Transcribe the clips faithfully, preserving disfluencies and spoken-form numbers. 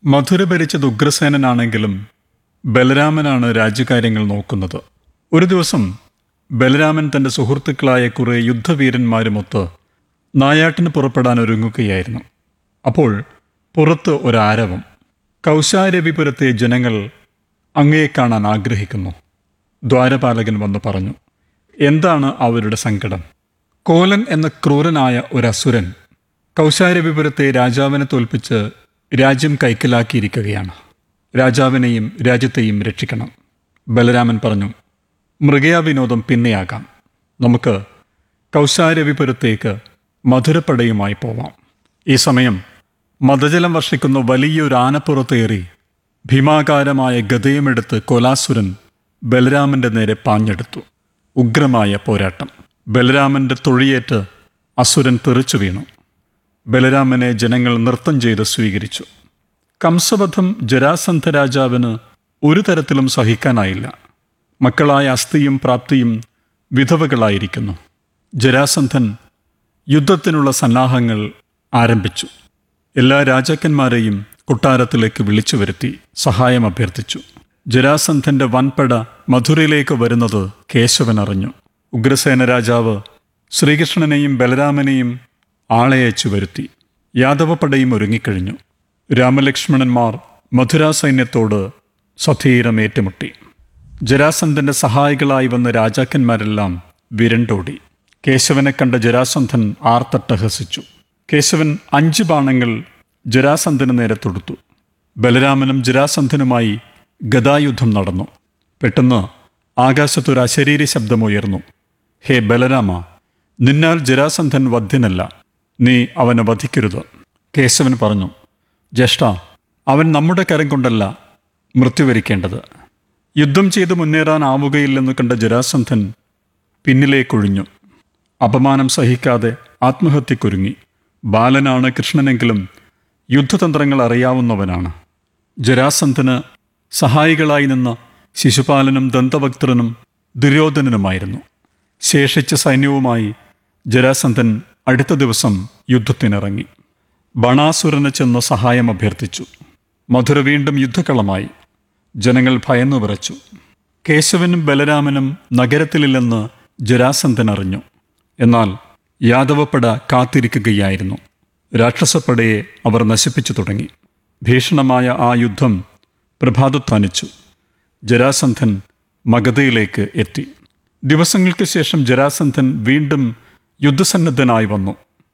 മധുര ഭരിച്ചത് ഉഗ്രസേനനാണെങ്കിലും ബലരാമനാണ് രാജ്യകാര്യങ്ങൾ നോക്കുന്നത്. ഒരു ദിവസം ബലരാമൻ തൻ്റെ സുഹൃത്തുക്കളായ കുറേ യുദ്ധവീരന്മാരുമൊത്ത് നായാട്ടിന് പുറപ്പെടാൻ ഒരുങ്ങുകയായിരുന്നു. അപ്പോൾ പുറത്ത് ഒരാരവം. കൗശാരവിപുരത്തെ ജനങ്ങൾ അങ്ങയെ കാണാൻ ആഗ്രഹിക്കുന്നു. ദ്വാരപാലകൻ വന്നു പറഞ്ഞു. എന്താണ് അവരുടെ സങ്കടം? കോലൻ എന്ന ക്രൂരനായ ഒരസുരൻ കൗശാരവിപുരത്തെ രാജാവിനെ തോൽപ്പിച്ച് രാജ്യം കൈക്കലാക്കിയിരിക്കുകയാണ്. രാജാവിനെയും രാജ്യത്തെയും രക്ഷിക്കണം. ബലരാമൻ പറഞ്ഞു. മൃഗയാവിനോദം പിന്നെയാകാം. നമുക്ക് കൗശാരവിപുരത്തേക്ക് മധുരപ്പടയുമായി പോവാം. ഈ സമയം മദജലം വർഷിക്കുന്ന വലിയൊരു ആനപ്പുറത്തേറി ഭീമാകാരമായ ഗദയുമെടുത്ത് കൊലാസുരൻ ബലരാമന്റെ നേരെ പാഞ്ഞെടുത്തു. ഉഗ്രമായ പോരാട്ടം. ബലരാമന്റെ തൊഴിയേറ്റ് അസുരൻ തെറിച്ചു വീണു. ബലരാമനെ ജനങ്ങൾ നൃത്തം ചെയ്ത് സ്വീകരിച്ചു. കംസവധം ജരാസന്ധ രാജാവിന് ഒരു തരത്തിലും സഹിക്കാനായില്ല. മക്കളായ അസ്ഥിയും പ്രാപ്തിയും വിധവകളായിരിക്കുന്നു. ജരാസന്ധൻ യുദ്ധത്തിനുള്ള സന്നാഹങ്ങൾ ആരംഭിച്ചു. എല്ലാ രാജാക്കന്മാരെയും കൊട്ടാരത്തിലേക്ക് വിളിച്ചു വരുത്തി സഹായം അഭ്യർത്ഥിച്ചു. ജരാസന്ധന്റെ വൻപട മധുരയിലേക്ക് വരുന്നത് കേശവൻ അറിഞ്ഞു. ഉഗ്രസേന രാജാവ് ശ്രീകൃഷ്ണനെയും ബലരാമനെയും ആളയച്ചു വരുത്തി. യാദവപടയും ഒരുങ്ങിക്കഴിഞ്ഞു. രാമലക്ഷ്മണന്മാർ മധുരാ സൈന്യത്തോട് സധീരം ഏറ്റുമുട്ടി. ജരാസന്ധന്റെ സഹായികളായി വന്ന രാജാക്കന്മാരെല്ലാം വിരണ്ടോടി. കേശവനെ കണ്ട ജരാസന്ധൻ ആർത്തട്ടഹസിച്ചു. കേശവൻ അഞ്ച് ബാണങ്ങൾ ജരാസന്ധന് നേരെ തൊടുത്തു. ബലരാമനും ജരാസന്ധനുമായി ഗദായുദ്ധം നടന്നു. പെട്ടെന്ന് ആകാശത്തൊരു അശരീരി ശബ്ദമുയർന്നു. ഹേ ബലരാമ, നിന്നാൽ ജരാസന്ധൻ വധ്യനല്ല. നീ അവനെ വധിക്കരുത്. കേശവൻ പറഞ്ഞു. ജ്യേഷ്ഠ, അവൻ നമ്മുടെ കരം കൊണ്ടല്ല മൃത്യുവരിക്കേണ്ടത്. യുദ്ധം ചെയ്ത് മുന്നേറാനാവുകയില്ലെന്ന് കണ്ട ജരാസന്ധൻ പിന്നിലേക്കൊഴിഞ്ഞു. അപമാനം സഹിക്കാതെ ആത്മഹത്യക്കൊരുങ്ങി. ബാലനാണ് കൃഷ്ണനെങ്കിലും യുദ്ധതന്ത്രങ്ങൾ അറിയാവുന്നവനാണ്. ജരാസന്ധന് സഹായികളായി നിന്ന ശിശുപാലനും ദന്തവക്ത്രനും ദുര്യോധനനുമായിരുന്നു. ശേഷിച്ച സൈന്യവുമായി ജരാസന്ധൻ അടുത്ത ദിവസം യുദ്ധത്തിനിറങ്ങി. ബണാസുരന് ചെന്ന് സഹായം അഭ്യർത്ഥിച്ചു. മധുര വീണ്ടും യുദ്ധക്കളമായി. ജനങ്ങൾ ഭയന്നു വിറച്ചു. കേശവനും ബലരാമനും നഗരത്തിലില്ലെന്ന് ജരാസന്ധൻ അറിഞ്ഞു. എന്നാൽ യാദവപ്പട കാത്തിരിക്കുകയായിരുന്നു. രാക്ഷസപ്പടയെ അവർ നശിപ്പിച്ചു തുടങ്ങി. ഭീഷണമായ ആ യുദ്ധം പ്രഭാതത്താനിച്ചു. ജരാസന്ധൻ മഗധയിലേക്ക് എത്തി. ദിവസങ്ങൾക്ക് ശേഷം ജരാസന്ധൻ വീണ്ടും യുദ്ധസന്നദ്ധനായി വന്നു.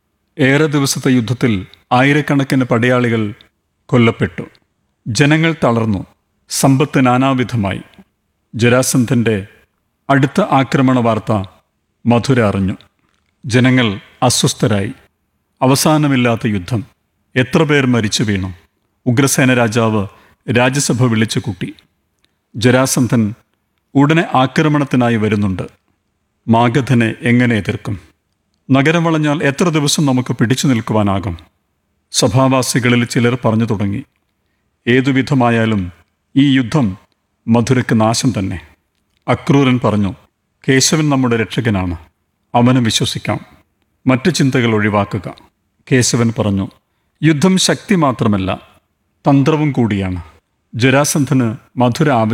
ഏറെ ദിവസത്തെ യുദ്ധത്തിൽ ആയിരക്കണക്കിന് പടയാളികൾ കൊല്ലപ്പെട്ടു. ജനങ്ങൾ തളർന്നു. സമ്പത്ത് നാനാവിധമായി. ജരാസന്ധന്റെ അടുത്ത ആക്രമണ വാർത്ത മധുര അറിഞ്ഞു. ജനങ്ങൾ അസ്വസ്ഥരായി. അവസാനമില്ലാത്ത യുദ്ധം. എത്ര പേർ മരിച്ചു വീണു. ഉഗ്രസേന രാജാവ് രാജ്യസഭ വിളിച്ചു കൂട്ടി. ജരാസന്ധൻ ഉടനെ ആക്രമണത്തിനായി വരുന്നുണ്ട്. മാഗധനെ എങ്ങനെ എതിർക്കും? നഗരം വളഞ്ഞാൽ എത്ര ദിവസം നമുക്ക് പിടിച്ചു നിൽക്കുവാനാകും? സഭാവാസികളിൽ ചിലർ പറഞ്ഞു തുടങ്ങി. ഏതുവിധമായാലും ഈ യുദ്ധം മധുരയ്ക്ക് നാശം തന്നെ. അക്രൂരൻ പറഞ്ഞു. കേശവൻ നമ്മുടെ രക്ഷകനാണ്. അവനെ വിശ്വസിക്കാം. മറ്റു ചിന്തകൾ ഒഴിവാക്കുക. കേശവൻ പറഞ്ഞു. യുദ്ധം ശക്തി മാത്രമല്ല, തന്ത്രവും കൂടിയാണ്. ജരാസന്ധന് മധുര ആവശ്യം